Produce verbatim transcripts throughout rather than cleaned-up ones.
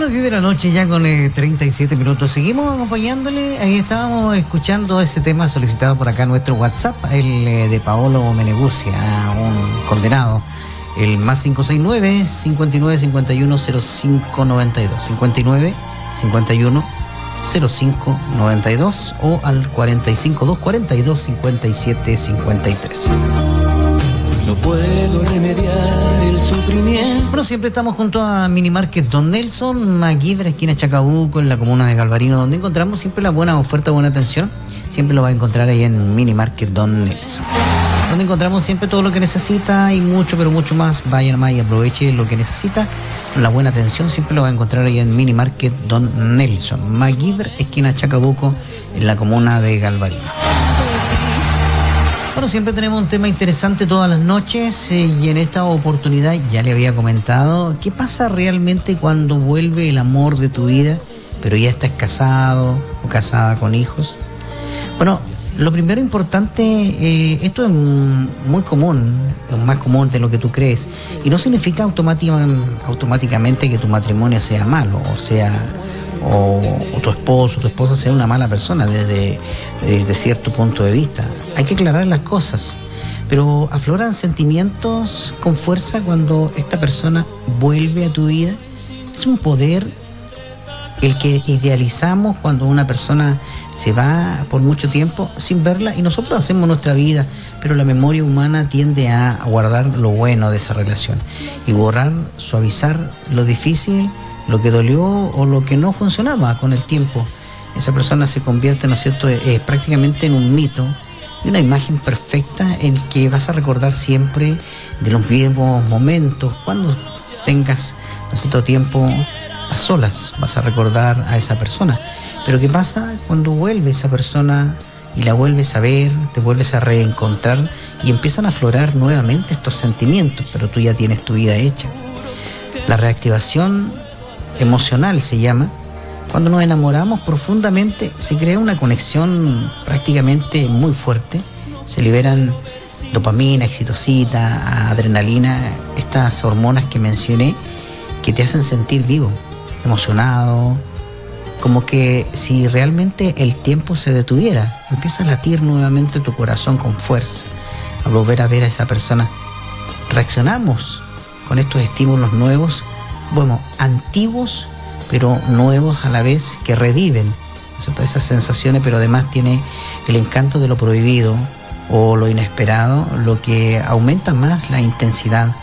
Bueno, diez de la noche ya con eh, treinta y siete minutos. Seguimos acompañándole. Ahí estábamos escuchando ese tema solicitado por acá en nuestro WhatsApp, el eh, de Paolo Meneguzzi, un condenado. El más cinco seis nueve, cincuenta y nueve, cincuenta y uno, cero cinco noventa y dos. cincuenta y nueve, cincuenta y uno, cero cinco noventa y dos o al cuarenta y cinco, doscientos cuarenta y dos, cincuenta y siete, cincuenta y tres. No puedo remediar el sufrimiento. Bueno, siempre estamos junto a Minimarket Don Nelson, MacIver, esquina Chacabuco, en la comuna de Galvarino, donde encontramos siempre la buena oferta, buena atención. Siempre lo va a encontrar ahí en Minimarket Don Nelson, donde encontramos siempre todo lo que necesita y mucho, pero mucho más. Vaya nomás y aproveche lo que necesita. La buena atención siempre lo va a encontrar ahí en Minimarket Don Nelson, MacIver, esquina Chacabuco, en la comuna de Galvarino. Bueno, siempre tenemos un tema interesante todas las noches eh, y en esta oportunidad ya le había comentado qué pasa realmente cuando vuelve el amor de tu vida, pero ya estás casado o casada con hijos. Bueno, lo primero importante, eh, esto es muy común, es más común de lo que tú crees, y no significa automáticamente que tu matrimonio sea malo, o sea, o, o tu esposo, tu esposa sea una mala persona desde, desde cierto punto de vista. Hay que aclarar las cosas, pero afloran sentimientos con fuerza cuando esta persona vuelve a tu vida. Es un poder el que idealizamos cuando una persona se va por mucho tiempo sin verla, y nosotros hacemos nuestra vida, pero la memoria humana tiende a guardar lo bueno de esa relación y borrar, suavizar lo difícil, lo que dolió o lo que no funcionaba con el tiempo. Esa persona se convierte, ¿no es cierto?, eh, prácticamente en un mito, de una imagen perfecta en que vas a recordar siempre de los mismos momentos. Cuando tengas, ¿no es cierto?, tiempo a solas, vas a recordar a esa persona. Pero ¿qué pasa cuando vuelve esa persona y la vuelves a ver, te vuelves a reencontrar y empiezan a aflorar nuevamente estos sentimientos, pero tú ya tienes tu vida hecha? La reactivación emocional se llama. Cuando nos enamoramos profundamente se crea una conexión prácticamente muy fuerte, se liberan dopamina, oxitocina, adrenalina, estas hormonas que mencioné que te hacen sentir vivo, emocionado, como que si realmente el tiempo se detuviera. Empieza a latir nuevamente tu corazón con fuerza al volver a ver a esa persona. Reaccionamos con estos estímulos nuevos, bueno, antiguos, pero nuevos a la vez, que reviven, ¿no?, esas sensaciones, pero además tiene el encanto de lo prohibido o lo inesperado, lo que aumenta más la intensidad,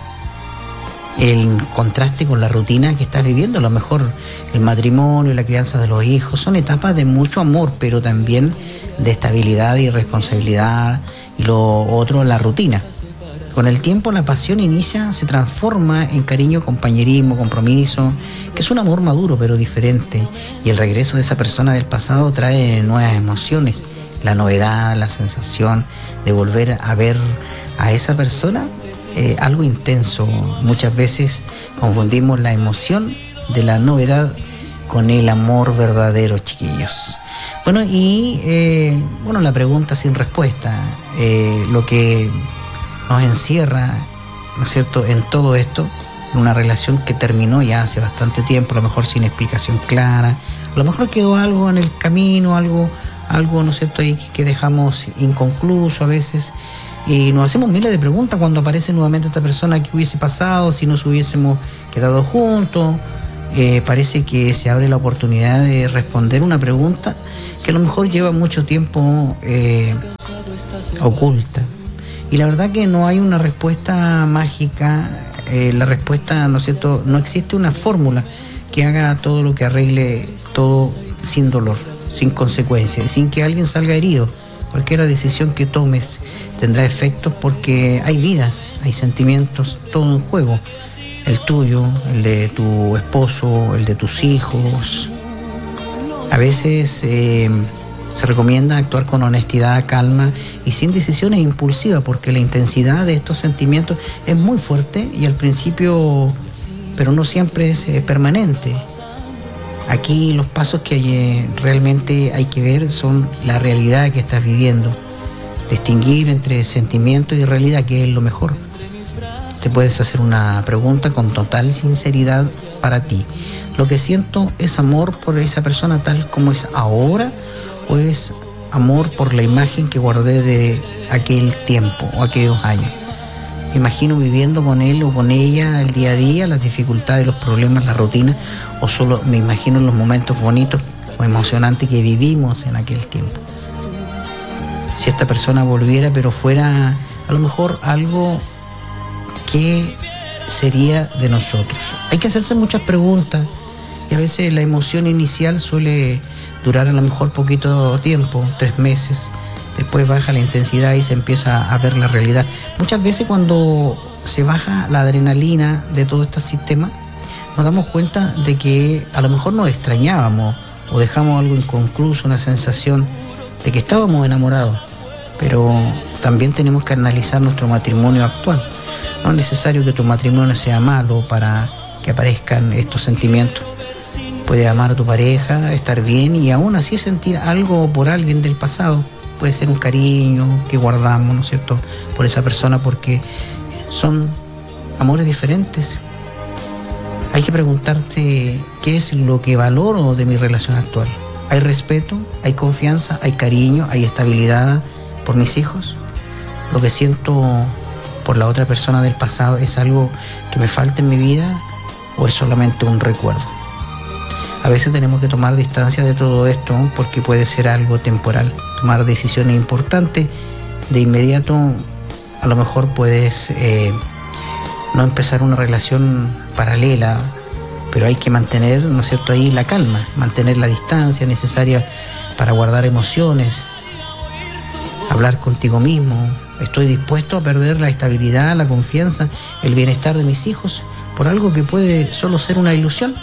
el contraste con la rutina que estás viviendo. A lo mejor el matrimonio y la crianza de los hijos son etapas de mucho amor, pero también de estabilidad y responsabilidad, y lo otro, la rutina. Con el tiempo la pasión inicia, se transforma en cariño, compañerismo, compromiso, que es un amor maduro pero diferente, y el regreso de esa persona del pasado trae nuevas emociones, la novedad, la sensación de volver a ver a esa persona, eh, algo intenso. Muchas veces confundimos la emoción de la novedad con el amor verdadero, chiquillos. Bueno, y eh, bueno, la pregunta sin respuesta, eh, lo que nos encierra, ¿no es cierto?, en todo esto, en una relación que terminó ya hace bastante tiempo, a lo mejor sin explicación clara, a lo mejor quedó algo en el camino, algo, algo, ¿no es cierto?, ahí que dejamos inconcluso a veces, y nos hacemos miles de preguntas cuando aparece nuevamente esta persona. ¿Qué hubiese pasado si nos hubiésemos quedado juntos? Eh, parece que se abre la oportunidad de responder una pregunta que a lo mejor lleva mucho tiempo eh, oculta. Y la verdad que no hay una respuesta mágica, eh, la respuesta, ¿no es cierto?, no existe una fórmula que haga todo lo que arregle todo sin dolor, sin consecuencias, sin que alguien salga herido. Cualquier decisión que tomes tendrá efectos, porque hay vidas, hay sentimientos, todo en juego. El tuyo, el de tu esposo, el de tus hijos. A veces eh, se recomienda actuar con honestidad, calma y sin decisiones impulsivas, porque la intensidad de estos sentimientos es muy fuerte y al principio, pero no siempre es eh, permanente. Aquí los pasos que hay, eh, realmente hay que ver son la realidad que estás viviendo. Distinguir entre sentimiento y realidad, que es lo mejor. te puedes hacer una pregunta con total sinceridad para ti. ¿Lo que siento es amor por esa persona tal como es ahora o es amor por la imagen que guardé de aquel tiempo o aquellos años? Me imagino viviendo con él o con ella el día a día, las dificultades, los problemas, la rutina, o solo me imagino los momentos bonitos o emocionantes que vivimos en aquel tiempo. Si esta persona volviera, pero fuera a lo mejor algo que sería de nosotros. Hay que hacerse muchas preguntas y a veces la emoción inicial suele durar a lo mejor poquito tiempo, tres meses. Después baja la intensidad y se empieza a ver la realidad. Muchas veces cuando se baja la adrenalina de todo este sistema, nos damos cuenta de que a lo mejor nos extrañábamos o dejamos algo inconcluso, una sensación de que estábamos enamorados. Pero también tenemos que analizar nuestro matrimonio actual. No es necesario que tu matrimonio sea malo para que aparezcan estos sentimientos. Puedes amar a tu pareja, estar bien y aún así sentir algo por alguien del pasado. Puede ser un cariño que guardamos, ¿no es cierto?, por esa persona, porque son amores diferentes. Hay que preguntarte qué es lo que valoro de mi relación actual. ¿Hay respeto? ¿Hay confianza? ¿Hay cariño? ¿Hay estabilidad por mis hijos? ¿Lo que siento por la otra persona del pasado es algo que me falta en mi vida o es solamente un recuerdo? A veces tenemos que tomar distancia de todo esto porque puede ser algo temporal. Tomar decisiones importantes de inmediato, a lo mejor puedes eh, no empezar una relación paralela, pero hay que mantener, ¿no es cierto?, ahí la calma, mantener la distancia necesaria para guardar emociones, hablar contigo mismo. Estoy dispuesto a perder la estabilidad, la confianza, el bienestar de mis hijos por algo que puede solo ser una ilusión.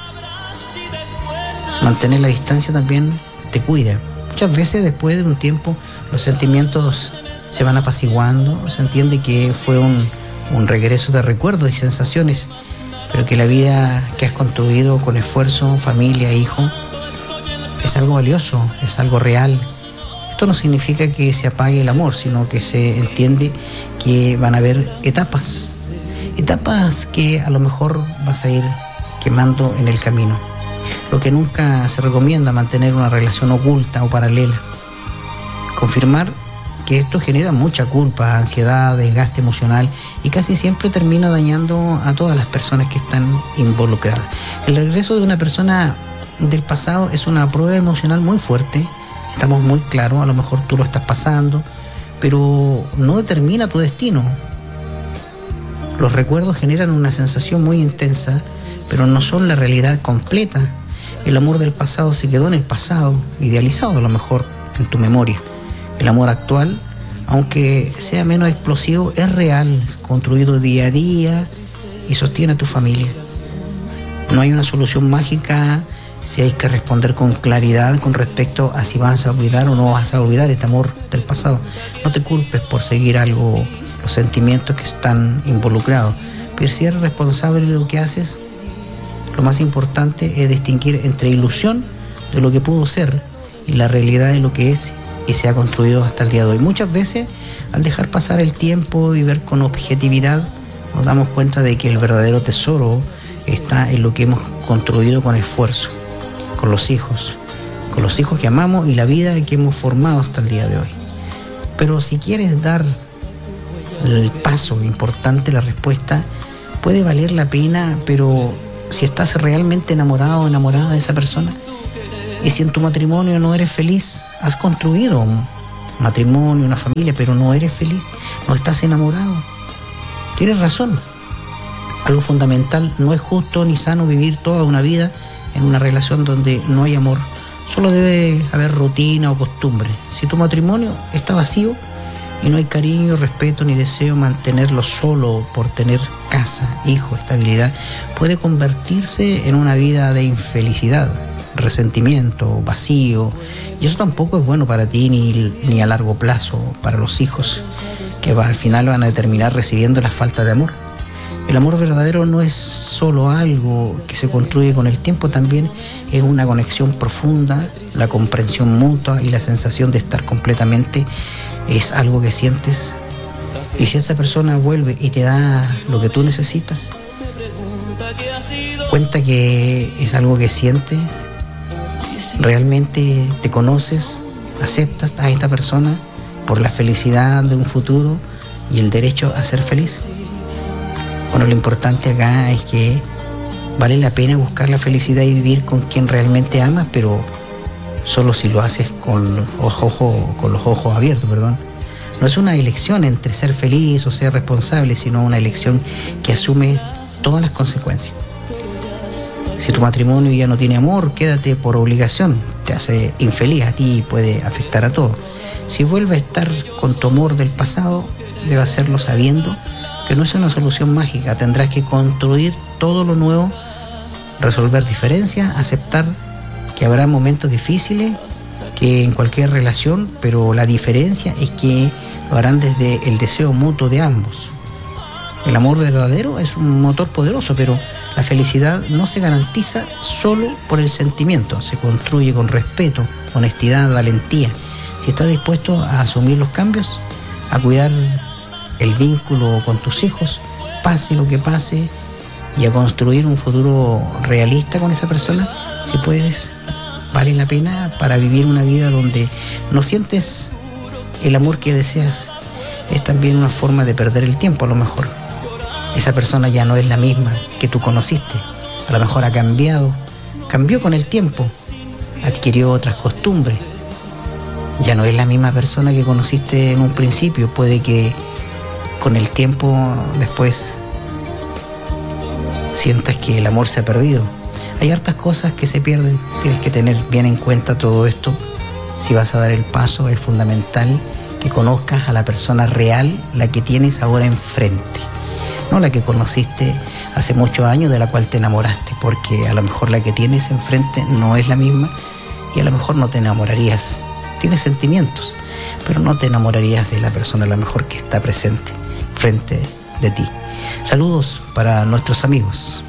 Mantener la distancia también te cuida. Muchas veces después de un tiempo los sentimientos se van apaciguando, se entiende que fue un, un regreso de recuerdos y sensaciones, pero que la vida que has construido con esfuerzo, familia, hijo, es algo valioso, es algo real. Esto no significa que se apague el amor, sino que se entiende que van a haber etapas, etapas que a lo mejor vas a ir quemando en el camino. Lo que nunca se recomienda, mantener una relación oculta o paralela. Confirmar que esto genera mucha culpa, ansiedad, desgaste emocional y casi siempre termina dañando a todas las personas que están involucradas. El regreso de una persona del pasado es una prueba emocional muy fuerte. Estamos muy claros, a lo mejor tú lo estás pasando, pero no determina tu destino. Los recuerdos generan una sensación muy intensa, pero no son la realidad completa. El amor del pasado se quedó en el pasado, idealizado a lo mejor en tu memoria. El amor actual, aunque sea menos explosivo, es real, construido día a día y sostiene a tu familia. No hay una solución mágica si hay que responder con claridad con respecto a si vas a olvidar o no vas a olvidar este amor del pasado. No te culpes por seguir algo, los sentimientos que están involucrados, pero si eres responsable de lo que haces, lo más importante es distinguir entre ilusión de lo que pudo ser y la realidad de lo que es y se ha construido hasta el día de hoy. Muchas veces, al dejar pasar el tiempo y ver con objetividad, nos damos cuenta de que el verdadero tesoro está en lo que hemos construido con esfuerzo, con los hijos, con los hijos que amamos y la vida que hemos formado hasta el día de hoy. Pero si quieres dar el paso importante, la respuesta puede valer la pena, pero si estás realmente enamorado o enamorada de esa persona, y si en tu matrimonio no eres feliz, has construido un matrimonio, una familia, pero no eres feliz, no estás enamorado, tienes razón. Algo fundamental, no es justo ni sano vivir toda una vida en una relación donde no hay amor. Solo debe haber rutina o costumbre. Si tu matrimonio está vacío y no hay cariño, respeto ni deseo, mantenerlo solo por tener casa, hijo, estabilidad, puede convertirse en una vida de infelicidad, resentimiento, vacío, y eso tampoco es bueno para ti ni, ni a largo plazo para los hijos, que va, al final van a terminar recibiendo la falta de amor. El amor verdadero no es solo algo que se construye con el tiempo, también es una conexión profunda, la comprensión mutua y la sensación de estar completamente es algo que sientes Y si esa persona vuelve y te da lo que tú necesitas, cuenta que es algo que sientes, realmente te conoces, aceptas a esta persona por la felicidad de un futuro y el derecho a ser feliz. Bueno, lo importante acá es que vale la pena buscar la felicidad y vivir con quien realmente amas, pero solo si lo haces con los ojos, con los ojos abiertos, perdón. No es una elección entre ser feliz o ser responsable, sino una elección que asume todas las consecuencias. Si tu matrimonio ya no tiene amor, quédate por obligación, te hace infeliz a ti y puede afectar a todos. Si vuelve a estar con tu amor del pasado, debe hacerlo sabiendo que no es una solución mágica. Tendrás que construir todo lo nuevo, resolver diferencias, aceptar que habrá momentos difíciles, que en cualquier relación, pero la diferencia es que lo harán desde el deseo mutuo de ambos. El amor verdadero es un motor poderoso, pero la felicidad no se garantiza solo por el sentimiento, se construye con respeto, honestidad, valentía. Si estás dispuesto a asumir los cambios, a cuidar el vínculo con tus hijos, pase lo que pase, y a construir un futuro realista con esa persona, si puedes, vale la pena para vivir una vida donde no sientes el amor que deseas. Es también una forma de perder el tiempo, a lo mejor. Esa persona ya no es la misma que tú conociste, a lo mejor ha cambiado, cambió con el tiempo, adquirió otras costumbres, ya no es la misma persona que conociste en un principio. Puede que con el tiempo después sientas que el amor se ha perdido. Hay hartas cosas que se pierden, tienes que tener bien en cuenta todo esto. Si vas a dar el paso, es fundamental que conozcas a la persona real, la que tienes ahora enfrente, no la que conociste hace muchos años, de la cual te enamoraste, porque a lo mejor la que tienes enfrente no es la misma y a lo mejor no te enamorarías. Tienes sentimientos, pero no te enamorarías de la persona a lo mejor que está presente frente de ti. Saludos para nuestros amigos.